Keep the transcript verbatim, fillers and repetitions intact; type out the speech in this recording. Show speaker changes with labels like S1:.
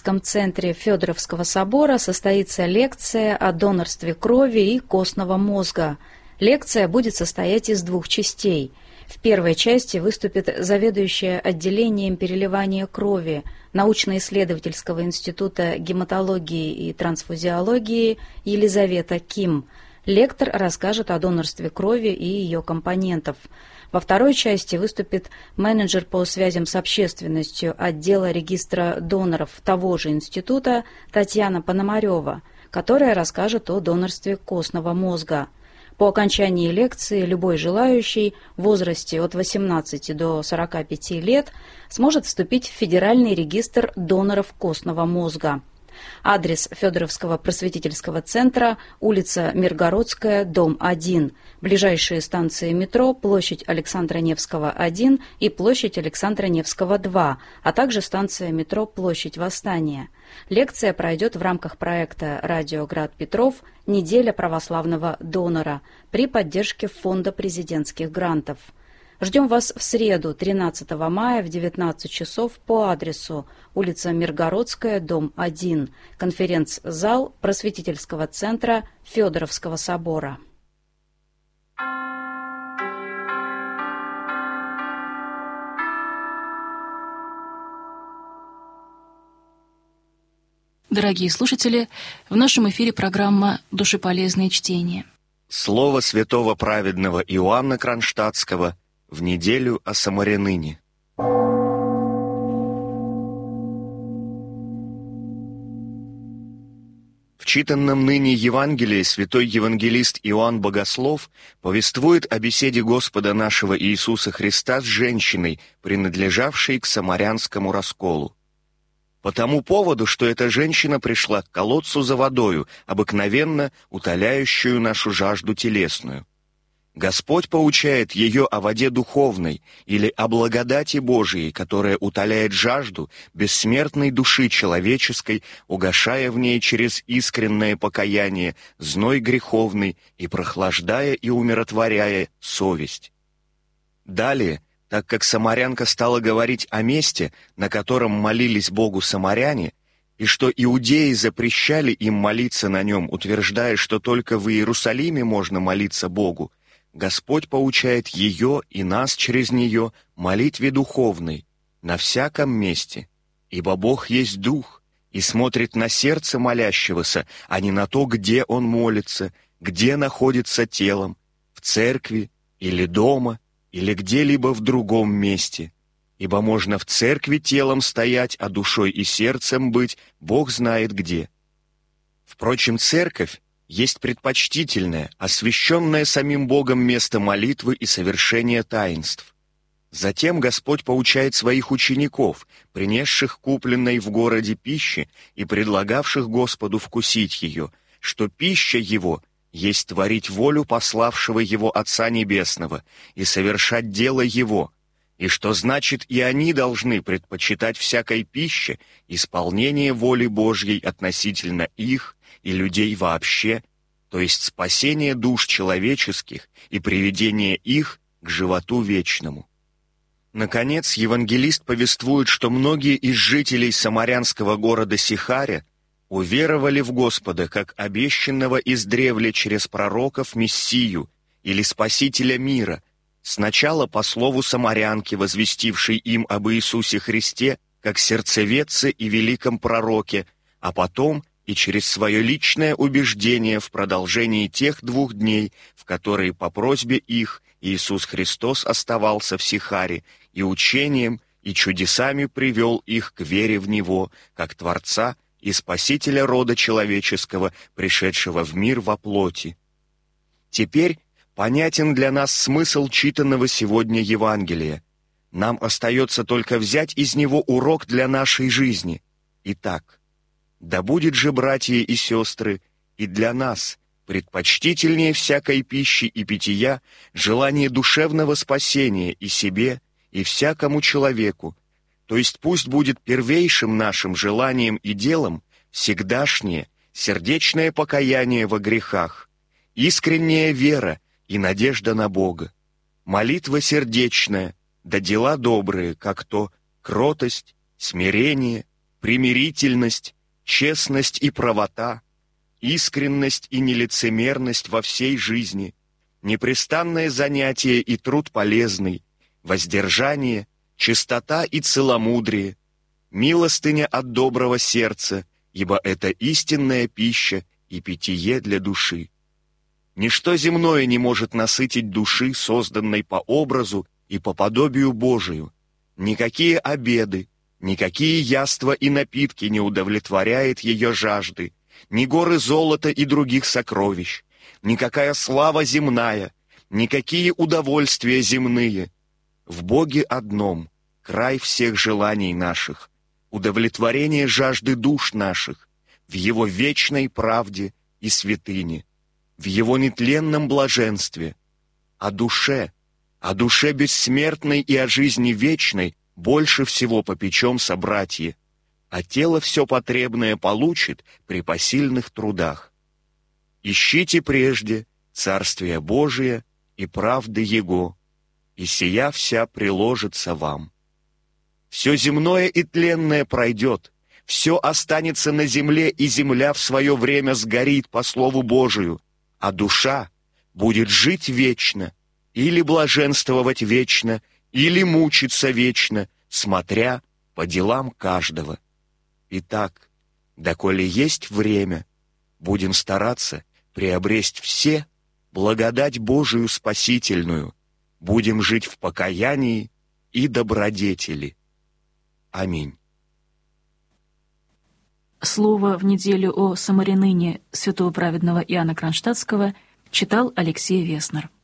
S1: исследовательском центре Федоровского собора состоится лекция о донорстве крови и костного мозга. Лекция будет состоять из двух частей. В первой части выступит заведующая отделением переливания крови научно-исследовательского института гематологии и трансфузиологии Елизавета Ким. Лектор расскажет о донорстве крови и ее компонентов. Во второй части выступит менеджер по связям с общественностью отдела регистра доноров того же института Татьяна Пономарева, которая расскажет о донорстве костного мозга. По окончании лекции любой желающий в возрасте от восемнадцати до сорока пяти лет сможет вступить в Федеральный регистр доноров костного мозга. Адрес Федоровского просветительского центра, улица Миргородская, дом один. Ближайшие станции метро, площадь Александра Невского, один и площадь Александра Невского, два, а также станция метро, площадь Восстания. Лекция пройдет в рамках проекта «Радио Град Петров. Неделя православного донора» при поддержке Фонда президентских грантов. Ждем вас в среду, тринадцатого мая в девятнадцать часов по адресу улица Миргородская, дом один, конференц-зал Просветительского центра Федоровского собора.
S2: Дорогие слушатели, в нашем эфире программа «Душеполезное чтение».
S3: Слово святого праведного Иоанна Кронштадтского в неделю о самарянине. В читанном ныне Евангелии святой евангелист Иоанн Богослов повествует о беседе Господа нашего Иисуса Христа с женщиной, принадлежавшей к самарянскому расколу. По тому поводу, что эта женщина пришла к колодцу за водою, обыкновенно утоляющую нашу жажду телесную. Господь поучает ее о воде духовной или о благодати Божией, которая утоляет жажду бессмертной души человеческой, угашая в ней через искреннее покаяние зной греховный и прохлаждая и умиротворяя совесть. Далее, так как самарянка стала говорить о месте, на котором молились Богу самаряне, и что иудеи запрещали им молиться на нем, утверждая, что только в Иерусалиме можно молиться Богу, Господь поучает ее и нас через нее молитве духовной на всяком месте, ибо Бог есть Дух и смотрит на сердце молящегося, а не на то, где он молится, где находится телом, в церкви или дома, или где-либо в другом месте. Ибо можно в церкви телом стоять, а душой и сердцем быть, Бог знает где. Впрочем, церковь есть предпочтительное, освященное самим Богом место молитвы и совершения таинств. Затем Господь поучает своих учеников, принесших купленной в городе пищи и предлагавших Господу вкусить ее, что пища Его есть творить волю пославшего Его Отца Небесного и совершать дело Его, и что значит и они должны предпочитать всякой пище исполнение воли Божьей относительно их и людей вообще, то есть спасение душ человеческих и приведение их к животу вечному. Наконец, евангелист повествует, что многие из жителей самарянского города Сихаря уверовали в Господа, как обещанного издревле через пророков Мессию или Спасителя мира, сначала по слову самарянки, возвестившей им об Иисусе Христе, как сердцеведце и великом пророке, а потом и через свое личное убеждение в продолжении тех двух дней, в которые по просьбе их Иисус Христос оставался в Сихаре, и учением, и чудесами привел их к вере в Него, как Творца и Спасителя рода человеческого, пришедшего в мир во плоти. Теперь понятен для нас смысл читанного сегодня Евангелия. Нам остается только взять из него урок для нашей жизни. Итак, да будет же, братья и сестры, и для нас предпочтительнее всякой пищи и питья желание душевного спасения и себе, и всякому человеку, то есть пусть будет первейшим нашим желанием и делом всегдашнее, сердечное покаяние во грехах, искренняя вера и надежда на Бога, молитва сердечная, да дела добрые, как то кротость, смирение, примирительность, честность и правота, искренность и нелицемерность во всей жизни, непрестанное занятие и труд полезный, воздержание, чистота и целомудрие, милостыня от доброго сердца, ибо это истинная пища и питье для души. Ничто земное не может насытить души, созданной по образу и по подобию Божию. Никакие обеды, никакие яства и напитки не удовлетворяет ее жажды, ни горы золота и других сокровищ, никакая слава земная, никакие удовольствия земные. В Боге одном край всех желаний наших, удовлетворение жажды душ наших, в Его вечной правде и святыне, в Его нетленном блаженстве. О душе, о душе бессмертной и о жизни вечной больше всего попечем собратье, а тело все потребное получит при посильных трудах. Ищите прежде Царствие Божие и правды Его, и сия вся приложится вам. Все земное и тленное пройдет, все останется на земле, и земля в свое время сгорит по Слову Божию, а душа будет жить вечно, или блаженствовать вечно, или мучиться вечно, смотря по делам каждого. Итак, доколе есть время, будем стараться приобресть все благодать Божию спасительную, будем жить в покаянии и добродетели. Аминь.
S2: Слово в неделю о самарянине святого праведного Иоанна Кронштадтского читал Алексей Веснер.